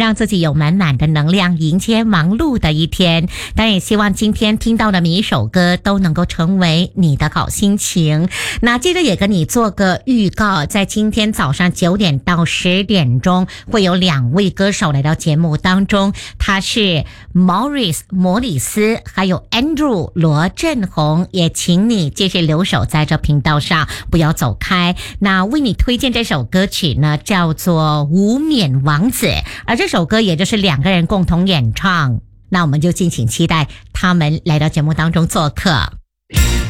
让自己有满满的能量迎接忙碌的一天。当然也希望今天听到的每一首歌都能够成为你的好心情。那接着也跟你做个预告，在今天早上9点到10点钟会有2位歌手来到节目当中，他是 Morris 摩里斯还有 Andrew 罗振宏，也请你继续留守在这频道上，不要走开。那为你推荐这首歌曲呢，叫做无冕王子，而这首歌也就是2个人共同演唱，那我们就敬请期待他们来到节目当中做客。